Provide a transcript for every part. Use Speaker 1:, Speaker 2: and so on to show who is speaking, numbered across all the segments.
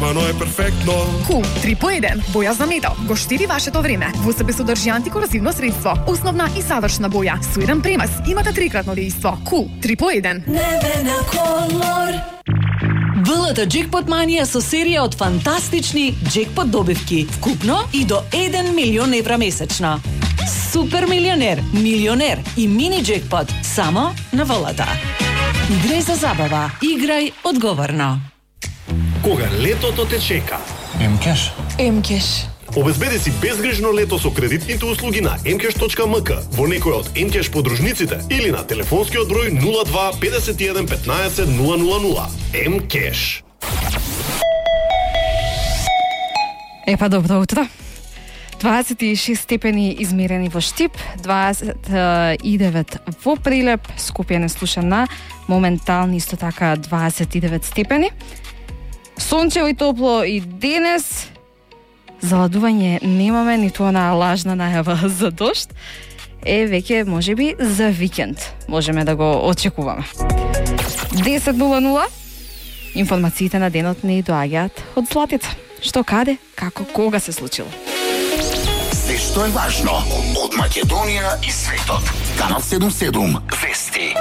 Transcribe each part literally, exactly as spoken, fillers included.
Speaker 1: Ама, но е перфектно.
Speaker 2: Кул три по еден, боја за метал, го штири вашето време. Во себе содржи антикорозивно средство, основна и завршна боја, со еден премес, имате трикратно дејство. Кул три по еден.
Speaker 3: Небена колор. ВЛТ Джекпот Манија со серија од фантастични джекпот добивки, вкупно и до еден милион евра месечно. Супер милионер, милионер и мини джекпот само на ВЛТ. Играј за забава, играј одговорно.
Speaker 4: Кога летото те чека?
Speaker 5: М-кеш.
Speaker 6: М-кеш.
Speaker 4: Обезбеди си безгрижно лето со кредитните услуги на ем кеш точка ем ка во некој од ем-кеш подружниците или на телефонскиот број нула два петдесет и еден петнаесет нула нула нула. ем-кеш.
Speaker 6: Епа, добро утро. дваесет и шест степени измерени во Штип, дваесет и девет во Прилеп, Скопје не слуша на моментални исто така дваесет и девет степени. Сончево и топло и денес. Заладување немаме, ниту она лажна најава за дожд. Е, веќе можеби за викенд можеме да го очекуваме. десет нула нула. Информациите на денот не доаѓаат од Златица. Што, каде, како, кога се случило?
Speaker 5: Се што е важно од Македонија и светот. Канал седум седум Вести.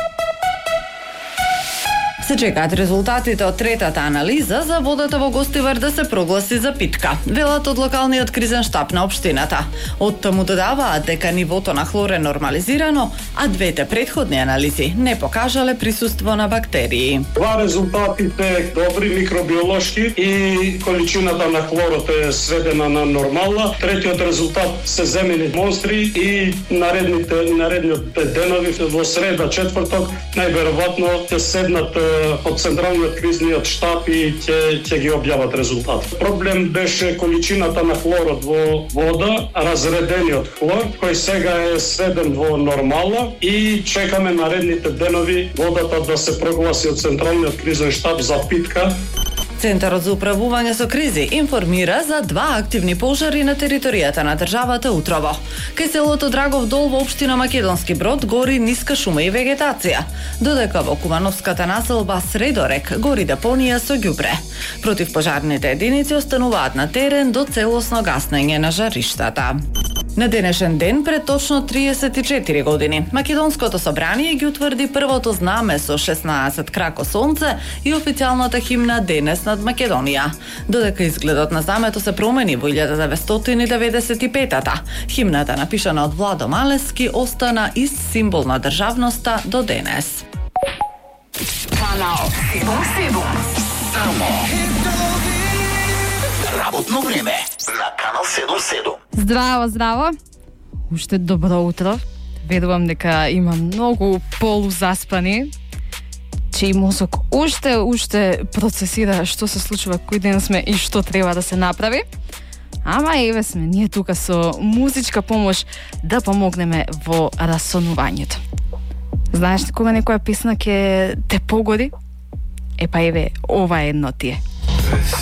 Speaker 7: Се чекаат резултатите од третата анализа за водата во Гостивар да се прогласи за питка, велат од локалниот кризен штаб на општината. Од таму додаваат дека нивото на хлор е нормализирано, а двете претходни анализи не покажале присуство на бактерии.
Speaker 8: Два резултатите добри микробиолошки и количината на хлорот е сведена на нормална. Третиот резултат се земени монстри и наредните наредниот денови во среда, четврток најверојатно ќе седнат од централниот кризниот штаб и ќе ќе ги објават резултат. Проблем беше количината на хлорот во вода, разредениот хлор, кој сега е сведен во нормала и чекаме наредните денови водата да се прогласи од централниот кризен штаб за питка.
Speaker 7: Центарот за управување со кризи информира за два активни пожари на територијата на државата утрово. Кај селото Драгов дол во општина Македонски Брод гори ниска шума и вегетација, додека во Кумановската населба Средорек гори депонија со ѓубре. Противпожарните единици остануваат на терен до целосно гаснење на жариштата. На денешен ден пред точно триесет и четири години, Македонското собрание ги утврди првото знаме со шеснаесет крако сонце и официјалната химна Денес над Македонија. Додека изгледот на знамето се промени во илјада деветстотини и деветдесет и петата, химната напишана од Владо Малески остана ист символ на државноста до денес.
Speaker 5: Канал седум седум. Само работно време на Канал седум седум.
Speaker 6: Здраво, здраво. Уште добро утро. Верувам дека има многу полузаспани, чиј мозок уште, уште процесира што се случува, кој ден сме и што треба да се направи. Ама еве сме ние тука со музичка помош да помогнеме во расонувањето. Знаеш кога некоја песна ќе те погоди? Епа еве, ова е едно тие.